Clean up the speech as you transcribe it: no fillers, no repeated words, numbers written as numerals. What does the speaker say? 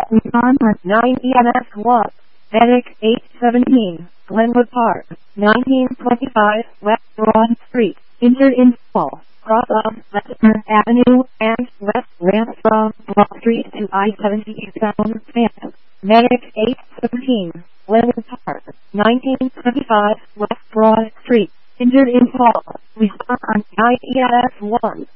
Recon on 9 EMS 1. Medic 817, Glenwood Park, 1925 West Broad Street. Injured in fall. Cross of Lester Avenue and West Ramp from Broad Street to I-70 eastbound Phantom. Medic 817, Glenwood Park, 1925 West Broad Street. Injured in fall. Respond on 9 EMS 1.